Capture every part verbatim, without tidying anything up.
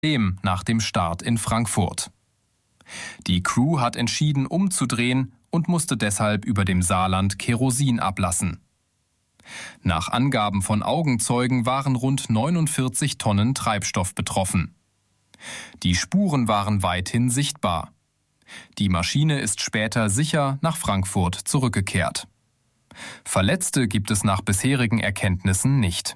Problem nach dem Start in Frankfurt. Die Crew hat entschieden, umzudrehen und musste deshalb über dem Saarland Kerosin ablassen. Nach Angaben von Augenzeugen waren rund neunundvierzig Tonnen Treibstoff betroffen. Die Spuren waren weithin sichtbar. Die Maschine ist später sicher nach Frankfurt zurückgekehrt. Verletzte gibt es nach bisherigen Erkenntnissen nicht.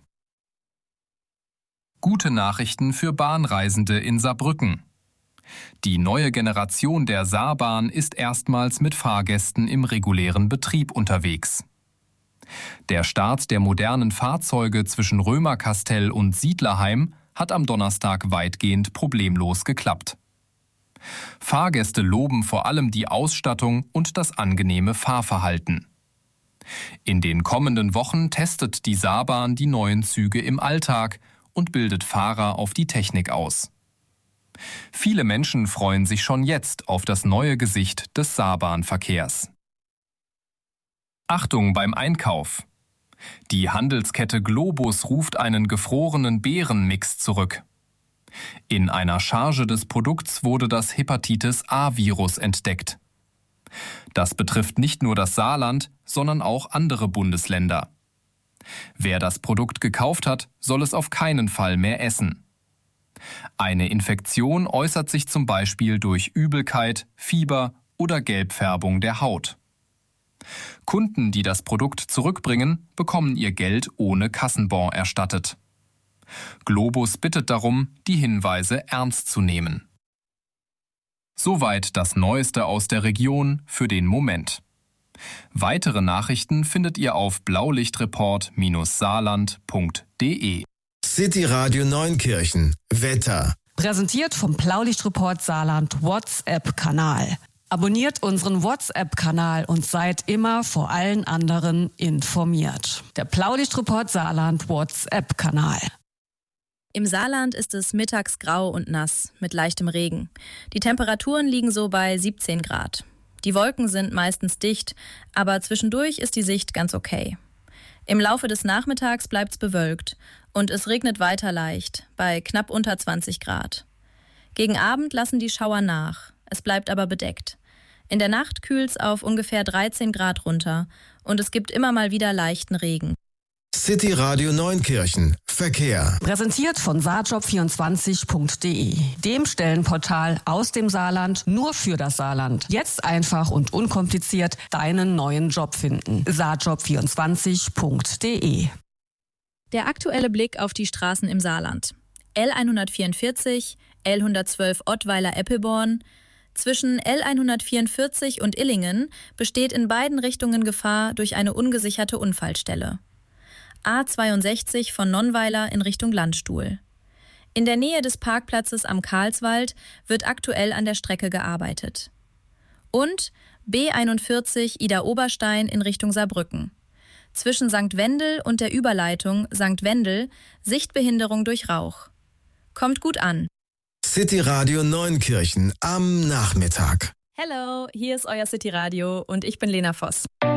Gute Nachrichten für Bahnreisende in Saarbrücken. Die neue Generation der Saarbahn ist erstmals mit Fahrgästen im regulären Betrieb unterwegs. Der Start der modernen Fahrzeuge zwischen Römerkastell und Siedlerheim hat am Donnerstag weitgehend problemlos geklappt. Fahrgäste loben vor allem die Ausstattung und das angenehme Fahrverhalten. In den kommenden Wochen testet die Saarbahn die neuen Züge im Alltag und bildet Fahrer auf die Technik aus. Viele Menschen freuen sich schon jetzt auf das neue Gesicht des Saarbahnverkehrs. Achtung beim Einkauf! Die Handelskette Globus ruft einen gefrorenen Beerenmix zurück. In einer Charge des Produkts wurde das Hepatitis-A-Virus entdeckt. Das betrifft nicht nur das Saarland, sondern auch andere Bundesländer. Wer das Produkt gekauft hat, soll es auf keinen Fall mehr essen. Eine Infektion äußert sich zum Beispiel durch Übelkeit, Fieber oder Gelbfärbung der Haut. Kunden, die das Produkt zurückbringen, bekommen ihr Geld ohne Kassenbon erstattet. Globus bittet darum, die Hinweise ernst zu nehmen. Soweit das Neueste aus der Region für den Moment. Weitere Nachrichten findet ihr auf blaulichtreport Bindestrich saarland Punkt de. City Radio Neunkirchen. Wetter. Präsentiert vom Blaulichtreport Saarland WhatsApp-Kanal. Abonniert unseren WhatsApp-Kanal und seid immer vor allen anderen informiert. Der Blaulichtreport Saarland WhatsApp-Kanal. Im Saarland ist es mittags grau und nass mit leichtem Regen. Die Temperaturen liegen so bei siebzehn Grad. Die Wolken sind meistens dicht, aber zwischendurch ist die Sicht ganz okay. Im Laufe des Nachmittags bleibt es bewölkt und es regnet weiter leicht, bei knapp unter zwanzig Grad. Gegen Abend lassen die Schauer nach, es bleibt aber bedeckt. In der Nacht kühlt es auf ungefähr dreizehn Grad runter und es gibt immer mal wieder leichten Regen. City Radio Neunkirchen. Verkehr. Präsentiert von saarjob vierundzwanzig Punkt de, dem Stellenportal aus dem Saarland nur für das Saarland. Jetzt einfach und unkompliziert deinen neuen Job finden. saarjob vierundzwanzig Punkt de. Der aktuelle Blick auf die Straßen im Saarland. L hundertvierundvierzig, L hundertzwölf Ottweiler-Eppelborn. Zwischen L hundertvierundvierzig und Illingen besteht in beiden Richtungen Gefahr durch eine ungesicherte Unfallstelle. A zweiundsechzig von Nonnweiler in Richtung Landstuhl. In der Nähe des Parkplatzes am Karlswald wird aktuell an der Strecke gearbeitet. Und B einundvierzig Ida-Oberstein in Richtung Saarbrücken. Zwischen Sankt Wendel und der Überleitung Sankt Wendel Sichtbehinderung durch Rauch. Kommt gut an. City Radio Neunkirchen am Nachmittag. Hello, hier ist euer City Radio und ich bin Lena Voss.